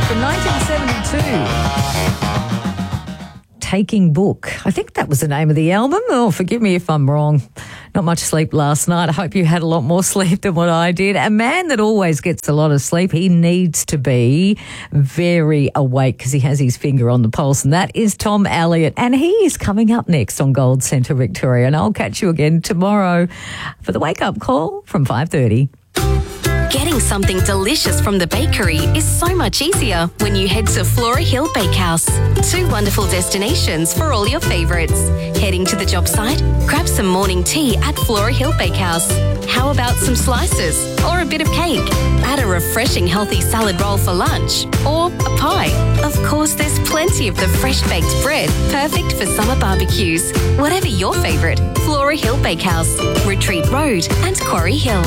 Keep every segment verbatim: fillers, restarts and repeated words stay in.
from nineteen seventy-two. Taking Book. I think that was the name of the album. Oh, forgive me if I'm wrong. Not much sleep last night. I hope you had a lot more sleep than what I did. A man that always gets a lot of sleep, he needs to be very awake because he has his finger on the pulse, and that is Tom Elliott. And he is coming up next on Gold Central Victoria. And I'll catch you again tomorrow for the wake-up call from five thirty. Getting something delicious from the bakery is so much easier when you head to Flora Hill Bakehouse. Two wonderful destinations for all your favourites. Heading to the job site? Grab some morning tea at Flora Hill Bakehouse. How about some slices or a bit of cake? Add a refreshing healthy salad roll for lunch or a pie. Of course, there's plenty of the fresh baked bread, perfect for summer barbecues. Whatever your favourite, Flora Hill Bakehouse, Retreat Road and Quarry Hill.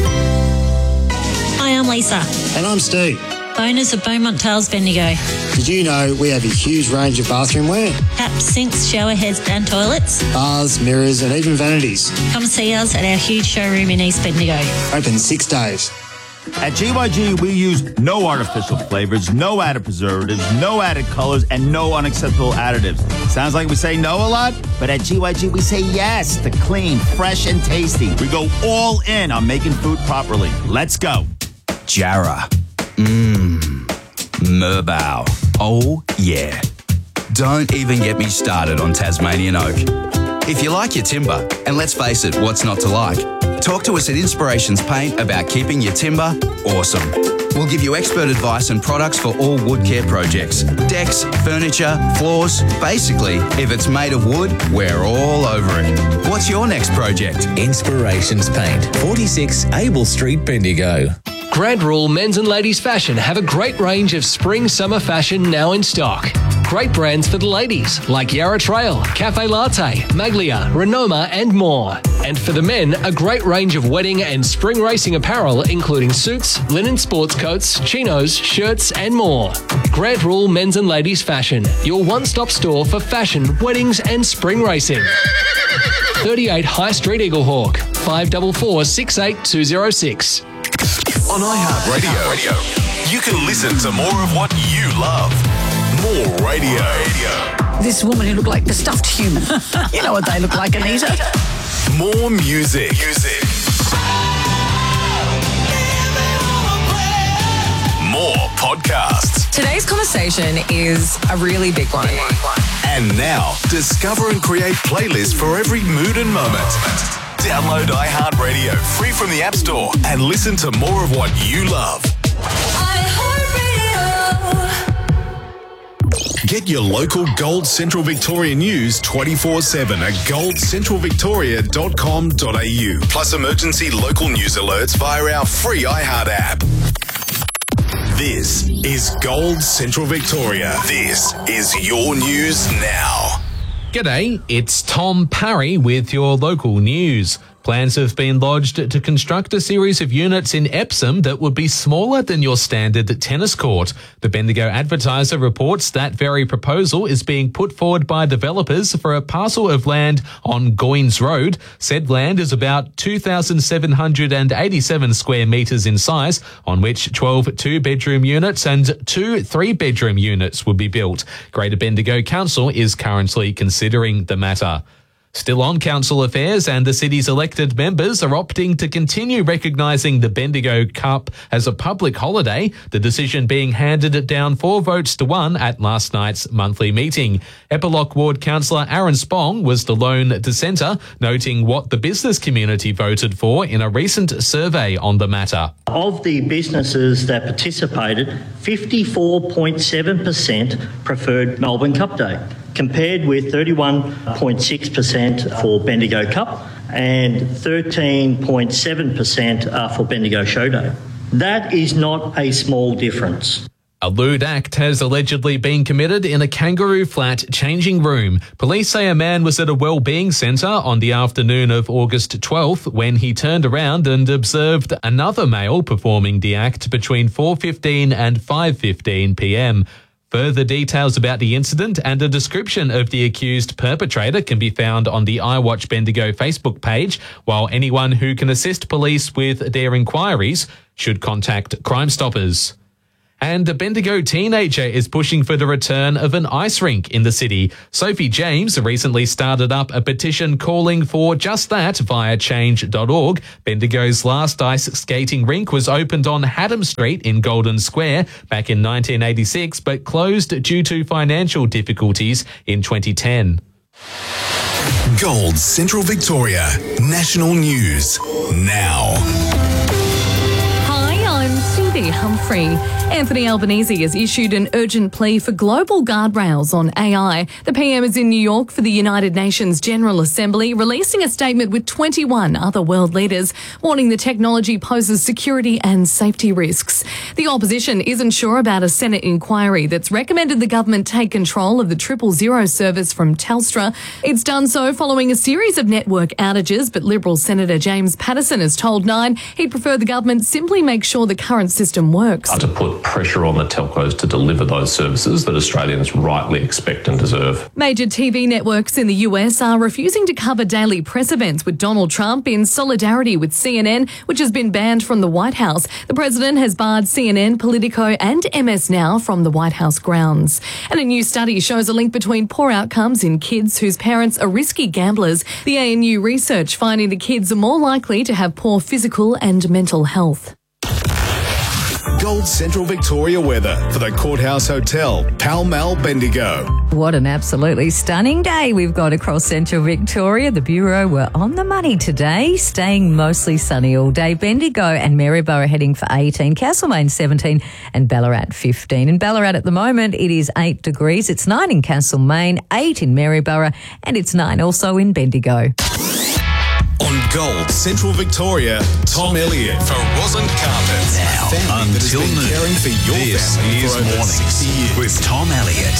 Hi, I'm Lisa. And I'm Steve. Owners of Beaumont Tales Bendigo. Did you know we have a huge range of bathroom wear? Taps, sinks, shower heads and toilets. Baths, mirrors and even vanities. Come see us at our huge showroom in East Bendigo. Open six days. At G Y G, we use no artificial flavors, no added preservatives, no added colors, and no unacceptable additives. Sounds like we say no a lot, but at G Y G, we say yes to clean, fresh, and tasty. We go all in on making food properly. Let's go. Jarrah. Mmm. Merbau. Oh, yeah. Don't even get me started on Tasmanian oak. If you like your timber, and let's face it, what's not to like? Talk to us at Inspirations Paint about keeping your timber awesome. We'll give you expert advice and products for all wood care projects. Decks, furniture, floors. Basically, if it's made of wood, we're all over it. What's your next project? Inspirations Paint, forty-six Abel Street, Bendigo. Grand Rule Men's and Ladies Fashion have a great range of spring-summer fashion now in stock. Great brands for the ladies like Yarra Trail, Cafe Latte, Maglia, Renoma and more. And for the men, a great range of wedding and spring racing apparel including suits, linen sports coats, chinos, shirts and more. Grand Rule Men's and Ladies Fashion, your one-stop store for fashion, weddings and spring racing. thirty-eight High Street, Eaglehawk, five four four, six eight two zero six. On iHeartRadio, you can listen to more of what you love. More radio. This woman who looked like the stuffed human. You know what they look like, Anita. More music. Music. More podcasts. Today's conversation is a really big one. And now, discover and create playlists for every mood and moment. Download iHeartRadio free from the App Store and listen to more of what you love. Get your local Gold Central Victoria news twenty-four seven at gold central victoria dot com dot a u. Plus emergency local news alerts via our free iHeart app. This is Gold Central Victoria. This is your news now. G'day, it's Tom Parry with your local news. Plans have been lodged to construct a series of units in Epsom that would be smaller than your standard tennis court. The Bendigo Advertiser reports that very proposal is being put forward by developers for a parcel of land on Goynes Road. Said land is about two thousand seven hundred eighty-seven square metres in size, on which twelve two-bedroom units and two three-bedroom units will be built. Greater Bendigo Council is currently considering the matter. Still on council affairs, and the city's elected members are opting to continue recognising the Bendigo Cup as a public holiday, the decision being handed down four votes to one at last night's monthly meeting. Eppalock Ward Councillor Aaron Spong was the lone dissenter, noting what the business community voted for in a recent survey on the matter. Of the businesses that participated, fifty-four point seven percent preferred Melbourne Cup Day, compared with thirty-one point six percent for Bendigo Cup and thirteen point seven percent for Bendigo Show Day. That is not a small difference. A lewd act has allegedly been committed in a Kangaroo Flat changing room. Police say a man was at a wellbeing centre on the afternoon of August twelfth when he turned around and observed another male performing the act between four fifteen and five fifteen p m. Further details about the incident and a description of the accused perpetrator can be found on the iWatch Bendigo Facebook page, while anyone who can assist police with their inquiries should contact Crime Stoppers. And a Bendigo teenager is pushing for the return of an ice rink in the city. Sophie James recently started up a petition calling for just that via change dot org. Bendigo's last ice skating rink was opened on Haddam Street in Golden Square back in nineteen eighty-six, but closed due to financial difficulties in twenty ten. Gold Central Victoria National News now. I'm Cindy Humphrey. Anthony Albanese has issued an urgent plea for global guardrails on A I. The P M is in New York for the United Nations General Assembly, releasing a statement with twenty-one other world leaders, warning the technology poses security and safety risks. The opposition isn't sure about a Senate inquiry that's recommended the government take control of the triple zero service from Telstra. It's done so following a series of network outages, but Liberal Senator James Paterson has told Nine he'd prefer the government simply make sure the current system works. To put pressure on the telcos to deliver those services that Australians rightly expect and deserve. Major T V networks in the U S are refusing to cover daily press events with Donald Trump in solidarity with C N N, which has been banned from the White House. The president has barred C N N, Politico and M S Now from the White House grounds. And a new study shows a link between poor outcomes in kids whose parents are risky gamblers. The A N U research finding the kids are more likely to have poor physical and mental health. Gold Central Victoria weather for the Courthouse Hotel, Pall Mall, Bendigo. What an absolutely stunning day we've got across Central Victoria. The Bureau were on the money today, staying mostly sunny all day. Bendigo and Maryborough heading for eighteen, Castlemaine seventeen and Ballarat fifteen. In Ballarat at the moment, it is eight degrees. It's nine in Castlemaine, eight in Maryborough, and it's nine also in Bendigo. On Gold Central Victoria, Tom Elliott for Rosin Carpets. Now, until noon, caring for your this family is for over Mornings sixty years. with Tom Elliott.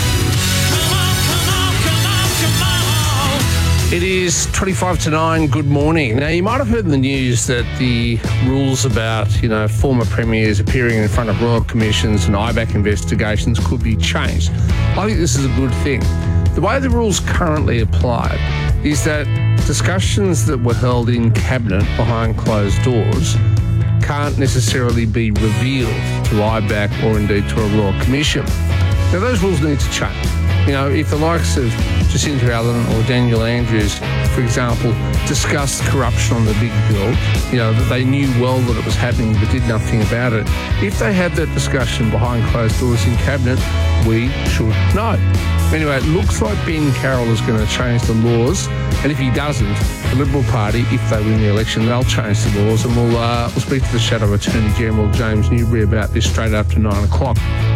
It is twenty-five to nine. Good morning. Now, you might have heard in the news that the rules about, you know, former premiers appearing in front of royal commissions and I BAC investigations could be changed. I think this is a good thing. The way the rules currently apply is that discussions that were held in Cabinet behind closed doors can't necessarily be revealed to I BAC or indeed to a Royal Commission. Now, those rules need to change. You know, if the likes of Jacinta Allen or Daniel Andrews, for example, discussed corruption on the big bill, you know, that they knew well that it was happening but did nothing about it, if they had that discussion behind closed doors in Cabinet, we should know. Anyway, it looks like Ben Carroll is going to change the laws, and if he doesn't, the Liberal Party, if they win the election, they'll change the laws, and we'll, uh, we'll speak to the Shadow Attorney General James Newbury about this straight after nine o'clock.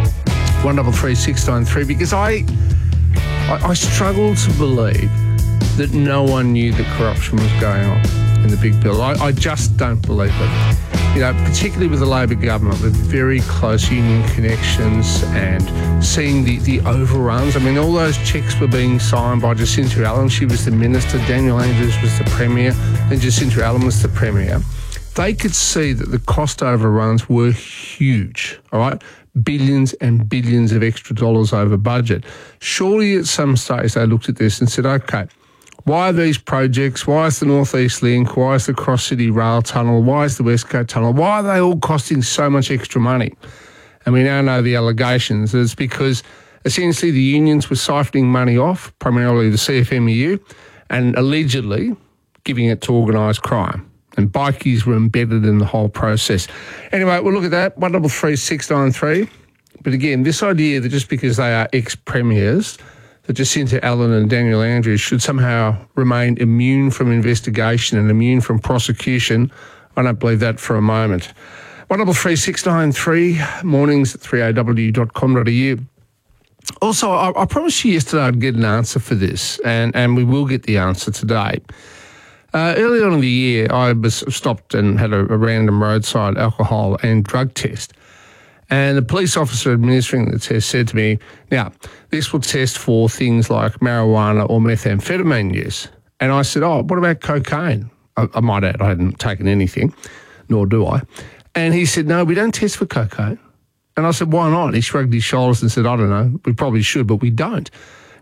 one double three six nine three, because I, I, I struggle to believe that no one knew that corruption was going on in the big bill. I, I just don't believe it. You know, particularly with the Labor government, with very close union connections and seeing the, the overruns. I mean, all those checks were being signed by Jacinta Allen. She was the minister. Daniel Andrews was the premier. And Jacinta Allen was the premier. They could see that the cost overruns were huge, all right? Billions and billions of extra dollars over budget. Surely at some stage they looked at this and said, okay, why are these projects? Why is the North East Link? Why is the Cross City Rail Tunnel? Why is the West Coast Tunnel? Why are they all costing so much extra money? And we now know the allegations. It's because essentially the unions were siphoning money off, primarily the C F M E U, and allegedly giving it to organised crime. And bikies were embedded in the whole process. Anyway, we'll look at that, one double three six nine three. But again, this idea that just because they are ex-premiers, that Jacinta Allen and Daniel Andrews should somehow remain immune from investigation and immune from prosecution, I don't believe that for a moment. one double three six nine three, mornings at three a w dot com dot a u. Also, I, I promised you yesterday I'd get an answer for this, and, and we will get the answer today. Uh, early on in the year, I was stopped and had a, a random roadside alcohol and drug test. And the police officer administering the test said to me, now, this will test for things like marijuana or methamphetamine use. And I said, oh, what about cocaine? I, I might add, I hadn't taken anything, nor do I. And he said, no, we don't test for cocaine. And I said, why not? He shrugged his shoulders and said, I don't know, we probably should, but we don't.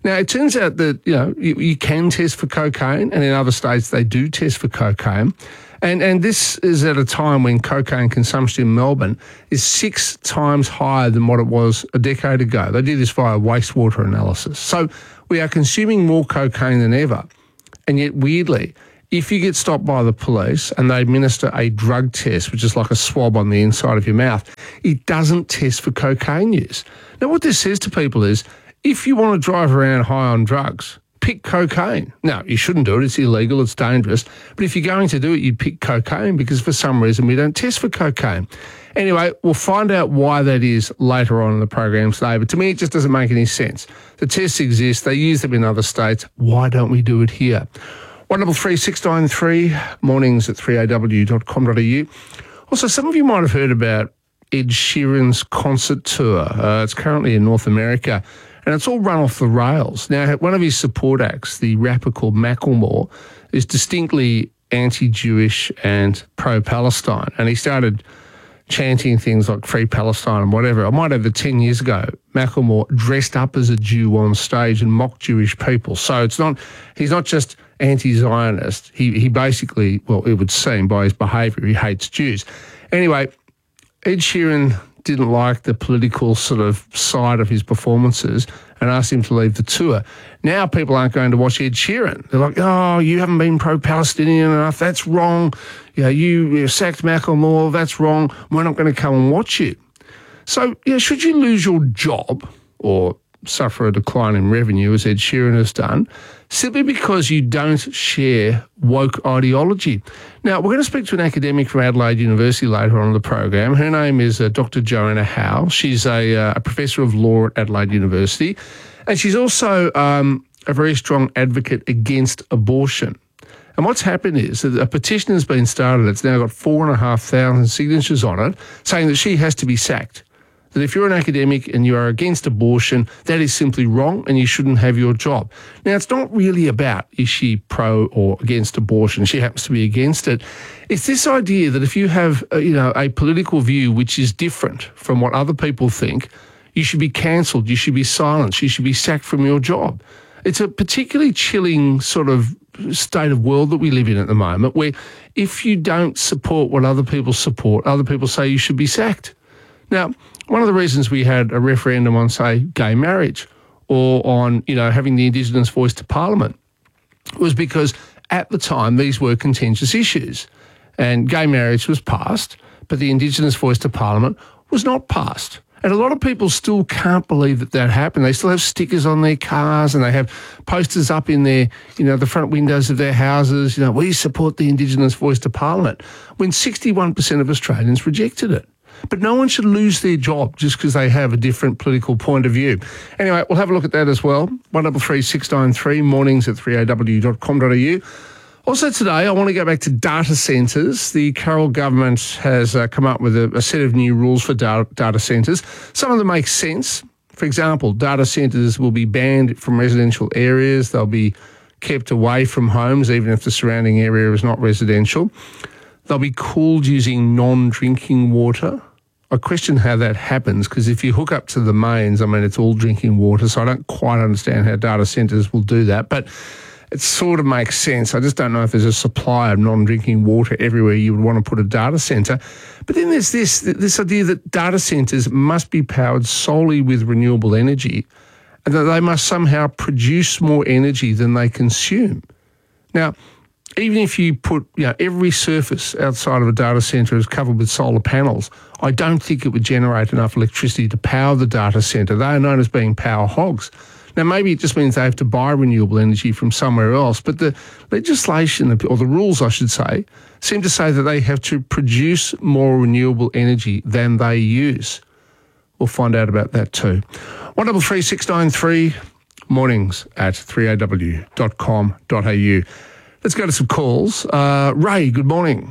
Now, it turns out that, you know, you, you can test for cocaine, and in other states they do test for cocaine. And and this is at a time when cocaine consumption in Melbourne is six times higher than what it was a decade ago. They did this via wastewater analysis. So we are consuming more cocaine than ever. And yet, weirdly, if you get stopped by the police and they administer a drug test, which is like a swab on the inside of your mouth, it doesn't test for cocaine use. Now, what this says to people is, if you want to drive around high on drugs, pick cocaine. Now, you shouldn't do it. It's illegal. It's dangerous. But if you're going to do it, you pick cocaine because for some reason we don't test for cocaine. Anyway, we'll find out why that is later on in the program today. But to me, it just doesn't make any sense. The tests exist. They use them in other states. Why don't we do it here? one double three six nine three, mornings at three a w dot com dot a u. Also, some of you might have heard about Ed Sheeran's concert tour. Uh, it's currently in North America, and it's all run off the rails. Now, one of his support acts, the rapper called Macklemore, is distinctly anti-Jewish and pro-Palestine, and he started chanting things like Free Palestine and whatever. I might have it ten years ago, Macklemore dressed up as a Jew on stage and mocked Jewish people. So it's not, he's not just anti-Zionist. He, he basically, well, it would seem by his behaviour, he hates Jews. Anyway, Ed Sheeran didn't like the political sort of side of his performances and asked him to leave the tour. Now people aren't going to watch Ed Sheeran. They're like, oh, you haven't been pro-Palestinian enough. That's wrong. You know, you, you sacked Macklemore. That's wrong. We're not going to come and watch you. So, you know, should you lose your job or suffer a decline in revenue, as Ed Sheeran has done, simply because you don't share woke ideology? Now, we're going to speak to an academic from Adelaide University later on in the program. Her name is uh, Doctor Joanna Howe. She's a, uh, a professor of law at Adelaide University, and she's also um, a very strong advocate against abortion. And what's happened is that a petition has been started. It's now got four and a half thousand signatures on it, saying that she has to be sacked. That if you're an academic and you are against abortion, that is simply wrong and you shouldn't have your job. Now, it's not really about is she pro or against abortion. She happens to be against it. It's this idea that if you have, uh, you know, a political view which is different from what other people think, you should be cancelled, you should be silenced, you should be sacked from your job. It's a particularly chilling sort of state of world that we live in at the moment, where if you don't support what other people support, other people say you should be sacked. Now, one of the reasons we had a referendum on, say, gay marriage or on, you know, having the Indigenous voice to Parliament was because at the time these were contentious issues, and gay marriage was passed, but the Indigenous voice to Parliament was not passed. And a lot of people still can't believe that that happened. They still have stickers on their cars and they have posters up in their, you know, the front windows of their houses, you know, we support the Indigenous voice to Parliament, when sixty-one percent of Australians rejected it. But no one should lose their job just because they have a different political point of view. Anyway, we'll have a look at that as well. one double three six nine three, mornings at three a w dot com dot a u. Also today, I want to go back to data centres. The Carroll government has uh, come up with a, a set of new rules for data, data centres. Some of them make sense. For example, data centres will be banned from residential areas. They'll be kept away from homes, even if the surrounding area is not residential. They'll be cooled using non-drinking water. I question how that happens, because if you hook up to the mains, I mean, it's all drinking water, so I don't quite understand how data centres will do that. But it sort of makes sense. I just don't know if there's a supply of non-drinking water everywhere you would want to put a data centre. But then there's this, this idea that data centres must be powered solely with renewable energy and that they must somehow produce more energy than they consume. Now, even if you put, you know, every surface outside of a data centre is covered with solar panels, I don't think it would generate enough electricity to power the data centre. They are known as being power hogs. Now, maybe it just means they have to buy renewable energy from somewhere else, but the legislation, or the rules, I should say, seem to say that they have to produce more renewable energy than they use. We'll find out about that too. one double three six nine three, mornings at three a w dot com dot a u. Let's go to some calls. Uh, Ray, good morning.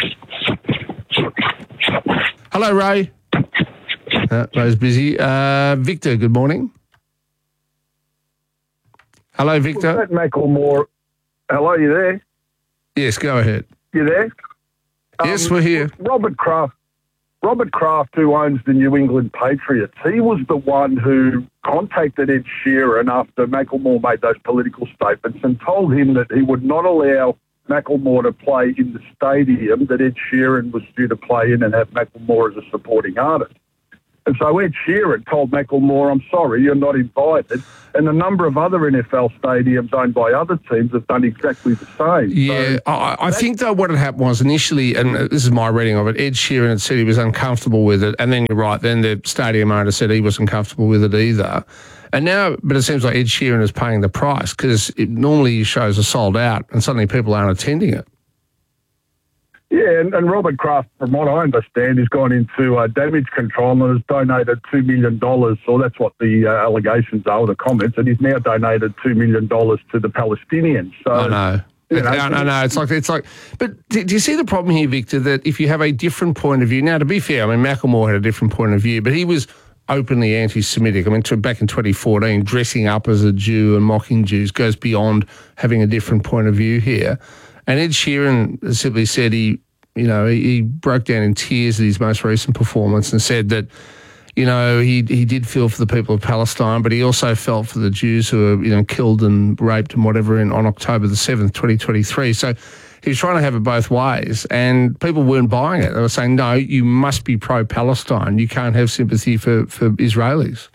Hello, Ray. Uh, Ray's busy. Uh, Victor, good morning. Hello, Victor. Well, Macklemore. Hello, you there? Yes, go ahead. You there? Yes, um, we're here. Robert Kraft. Robert Kraft, who owns the New England Patriots, he was the one who contacted Ed Sheeran after Macklemore made those political statements and told him that he would not allow Macklemore to play in the stadium that Ed Sheeran was due to play in and have Macklemore as a supporting artist. And so Ed Sheeran told Macklemore, I'm sorry, you're not invited. And a number of other N F L stadiums owned by other teams have done exactly the same. Yeah, so I, I think, though, what had happened was initially, and this is my reading of it, Ed Sheeran had said he was uncomfortable with it. And then you're right, then the stadium owner said he wasn't comfortable with it either. And now, but it seems like Ed Sheeran is paying the price because normally shows are sold out and suddenly people aren't attending it. Yeah, and, and Robert Kraft, from what I understand, has gone into uh, damage control and has donated two million dollars, or that's what the uh, allegations are, or the comments, and he's now donated two million dollars to the Palestinians. So, I know. You know, I know, no, it's like, it's like, but do, do you see the problem here, Victor, that if you have a different point of view, now to be fair, I mean, Macklemore had a different point of view, but he was openly anti-Semitic. I mean, to, back in twenty fourteen, dressing up as a Jew and mocking Jews goes beyond having a different point of view here. And Ed Sheeran simply said he, you know, he, he broke down in tears at his most recent performance and said that, you know, he he did feel for the people of Palestine, but he also felt for the Jews who were, you know, killed and raped and whatever in, on October the seventh, twenty twenty-three. So he was trying to have it both ways, and people weren't buying it. They were saying, no, you must be pro-Palestine. You can't have sympathy for, for Israelis.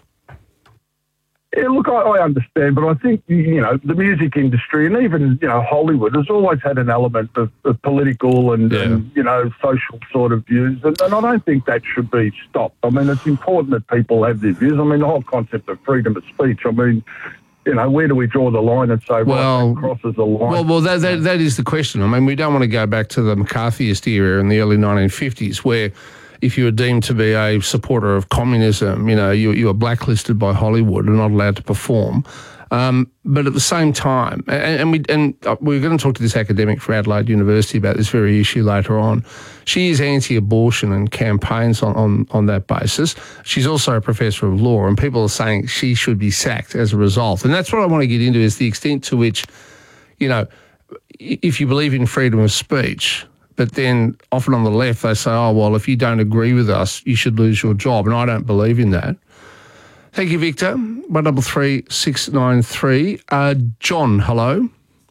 Yeah, look, I, I understand, but I think, you know, the music industry and even, you know, Hollywood has always had an element of, of political and, Yeah. and, you know, social sort of views, and, and I don't think that should be stopped. I mean, it's important that people have their views. I mean, the whole concept of freedom of speech, I mean, you know, where do we draw the line and say, well, that crosses the line? Well, well, that, that that is the question. I mean, we don't want to go back to the McCarthyist era in the early nineteen fifties, where if you were deemed to be a supporter of communism, you know, you, you were blacklisted by Hollywood and not allowed to perform. Um, but at the same time, and, and we and we're going to talk to this academic from Adelaide University about this very issue later on. She is anti-abortion and campaigns on, on, on that basis. She's also a professor of law, and people are saying she should be sacked as a result. And that's what I want to get into, is the extent to which, you know, if you believe in freedom of speech, but then often on the left they say, oh, well, if you don't agree with us, you should lose your job. And I don't believe in that. Thank you, Victor. one double three six nine three. Uh, John, hello.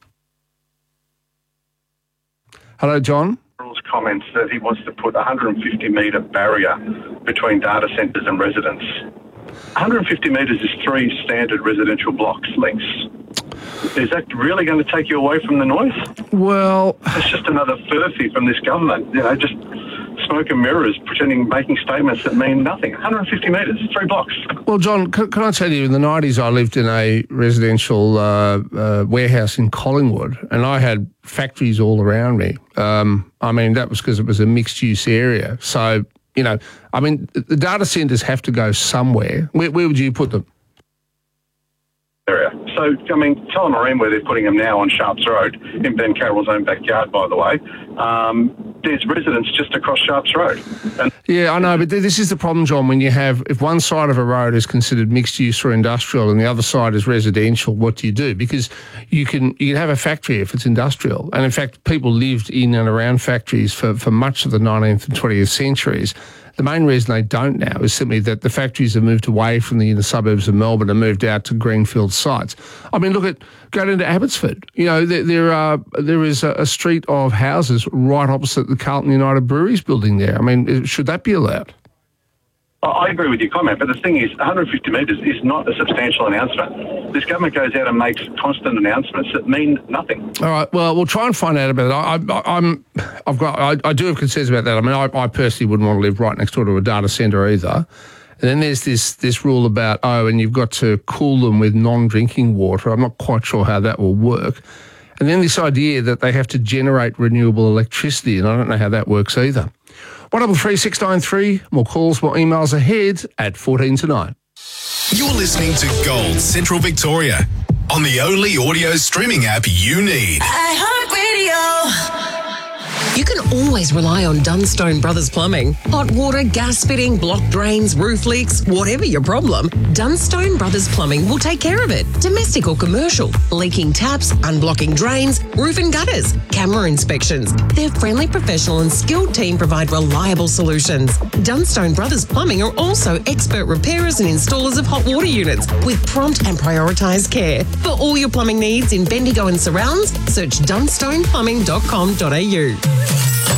Hello, John. Comments that he wants to put a one hundred fifty metre barrier between data centres and residents. one hundred fifty metres is three standard residential blocks lengths. Is that really going to take you away from the noise? Well, it's just another furphy from this government, you know, just smoke and mirrors, pretending, making statements that mean nothing. one hundred fifty metres, three blocks. Well, John, can, can I tell you, in the nineties I lived in a residential uh, uh, warehouse in Collingwood, and I had factories all around me. Um, I mean, that was because it was a mixed-use area. So, you know, I mean, the data centres have to go somewhere. Where, where would you put them? Area. So, I mean, Tullamarine, where they're putting them now on Sharps Road, in Ben Carroll's own backyard, by the way, um, there's residents just across Sharps Road. And Yeah, I know, but th- this is the problem, John, when you have, if one side of a road is considered mixed use or industrial and the other side is residential, what do you do? Because you can you can have a factory if it's industrial. And in fact, people lived in and around factories for, for much of the nineteenth and twentieth centuries. The main reason they don't now is simply that the factories have moved away from the inner suburbs of Melbourne and moved out to greenfield sites. I mean, look at, go down to Abbotsford. You know, there, there are there is a, a street of houses right opposite the Carlton United Breweries building there. I mean, should that be allowed? I agree with your comment, but the thing is, one hundred fifty metres is not a substantial announcement. This government goes out and makes constant announcements that mean nothing. All right. Well, we'll try and find out about it. I, I, I'm, I've got, I, I do have concerns about that. I mean, I, I personally wouldn't want to live right next door to a data centre either. And then there's this this rule about, oh, and you've got to cool them with non-drinking water. I'm not quite sure how that will work. And then this idea that they have to generate renewable electricity, and I don't know how that works either. one double three six nine three. More calls, more emails ahead at fourteen to nine. You're listening to Gold Central Victoria on the only audio streaming app you need. iHeartRadio. you can always rely on Dunstone Brothers Plumbing. Hot water, gas fitting, block drains, roof leaks, whatever your problem, Dunstone Brothers Plumbing will take care of it. Domestic or commercial, leaking taps, unblocking drains, roof and gutters, camera inspections. Their friendly, professional and skilled team provide reliable solutions. Dunstone Brothers Plumbing are also expert repairers and installers of hot water units with prompt and prioritised care. For all your plumbing needs in Bendigo and surrounds, search dunstone plumbing dot com dot a u.